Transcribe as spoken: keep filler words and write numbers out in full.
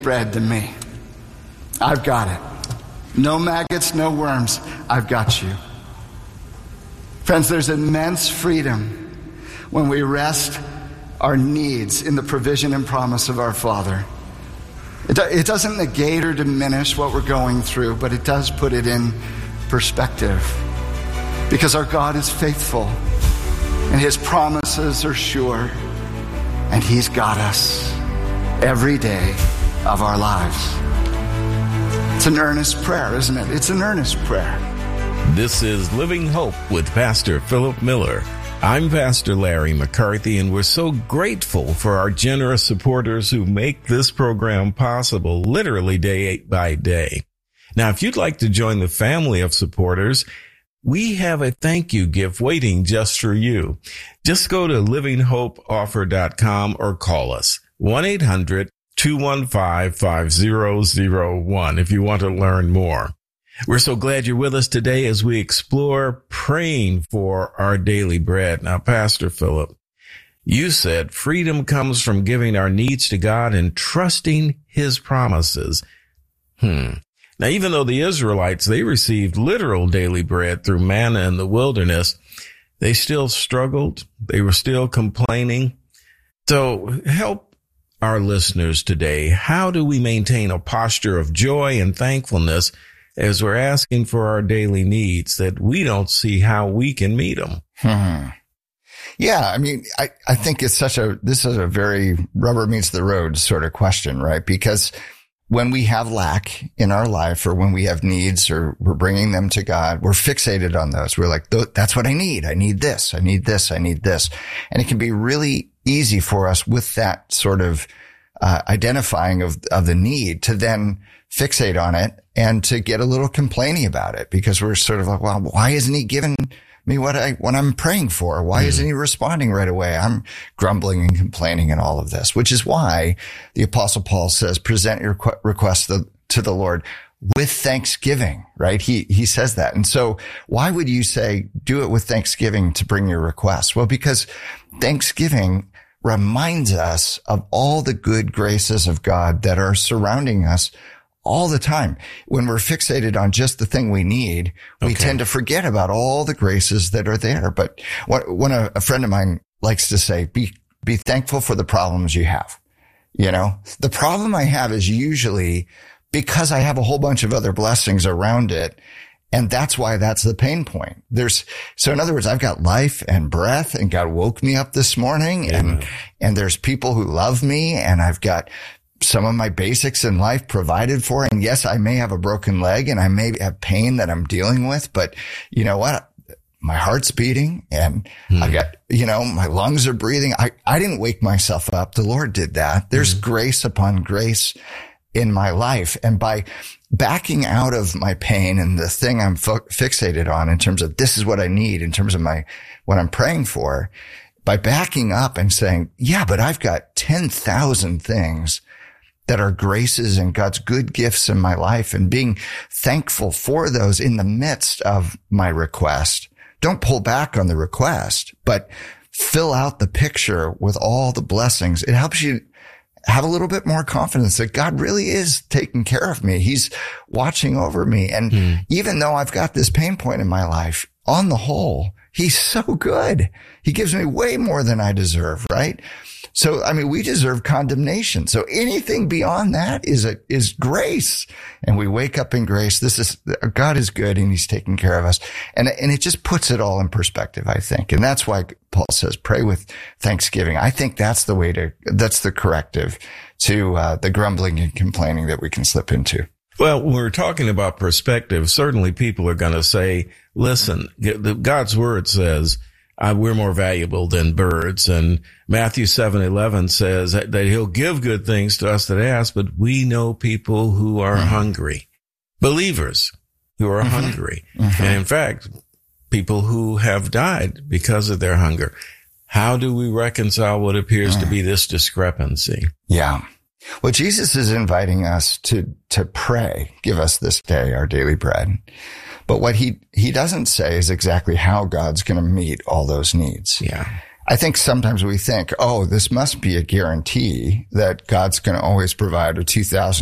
bread to me. I've got it. No maggots, no worms. I've got you. Friends, there's immense freedom when we rest our needs in the provision and promise of our Father. It, do, it doesn't negate or diminish what we're going through, but it does put it in perspective. Because our God is faithful, and His promises are sure, and He's got us every day of our lives. It's an earnest prayer, isn't it? It's an earnest prayer. This is Living Hope with Pastor Philip Miller. I'm Pastor Larry McCarthy, and we're so grateful for our generous supporters who make this program possible literally day by day. Now, if you'd like to join the family of supporters, we have a thank you gift waiting just for you. Just go to living hope offer dot com or call us one eight hundred two one five five zero zero one if you want to learn more. We're so glad you're with us today as we explore praying for our daily bread. Now, Pastor Philip, you said freedom comes from giving our needs to God and trusting His promises. Hmm. Now, even though the Israelites, they received literal daily bread through manna in the wilderness, they still struggled. They were still complaining. So help our listeners today. How do we maintain a posture of joy and thankfulness as we're asking for our daily needs that we don't see how we can meet them? Hmm. Yeah, I mean, I, I think it's such a, this is a very rubber meets the road sort of question, right? Because when we have lack in our life or when we have needs or we're bringing them to God, we're fixated on those. We're like, that's what I need. I need this. I need this. I need this. And it can be really easy for us with that sort of uh, identifying of, of the need to then fixate on it and to get a little complaining about it because we're sort of like, well, why isn't He giving me what I, what I'm praying for? Why mm. isn't He responding right away? I'm grumbling and complaining in all of this, which is why the Apostle Paul says, present your requests to, to the Lord with thanksgiving, right? He, he says that. And so why would you say, do it with thanksgiving to bring your requests? Well, because thanksgiving reminds us of all the good graces of God that are surrounding us all the time. When we're fixated on just the thing we need, we okay. tend to forget about all the graces that are there. But what, when a, a friend of mine likes to say, be, be thankful for the problems you have. You know, the problem I have is usually because I have a whole bunch of other blessings around it. And that's why that's the pain point. There's, so in other words, I've got life and breath and God woke me up this morning Amen. and, and there's people who love me and I've got some of my basics in life provided for. And yes, I may have a broken leg and I may have pain that I'm dealing with, but you know what? My heart's beating and hmm. I got, you know, my lungs are breathing. I, I didn't wake myself up. The Lord did that. There's hmm. grace upon grace in my life. And by backing out of my pain and the thing I'm fo- fixated on in terms of this is what I need, in terms of my, what I'm praying for, by backing up and saying, yeah, but I've got ten thousand things that are graces and God's good gifts in my life and being thankful for those in the midst of my request. Don't pull back on the request, but fill out the picture with all the blessings. It helps you have a little bit more confidence that God really is taking care of me. He's watching over me. And mm. even though I've got this pain point in my life, on the whole, He's so good. He gives me way more than I deserve, right? So, I mean, we deserve condemnation. So anything beyond that is a, is grace. And we wake up in grace. This is, God is good and He's taking care of us. And, and it just puts it all in perspective, I think. And that's why Paul says, pray with thanksgiving. I think that's the way to, that's the corrective to, uh, the grumbling and complaining that we can slip into. Well, when we're talking about perspective, certainly people are going to say, listen, God's word says, Uh, we're more valuable than birds. And Matthew seven eleven says that, that He'll give good things to us that ask, but we know people who are mm-hmm. hungry, believers who are mm-hmm. hungry. Mm-hmm. And in fact, people who have died because of their hunger. How do we reconcile what appears mm. to be this discrepancy? Yeah. Well, Jesus is inviting us to, to pray, give us this day our daily bread. But what he, he doesn't say is exactly how God's going to meet all those needs. Yeah. I think sometimes we think, oh, this must be a guarantee that God's going to always provide a two thousand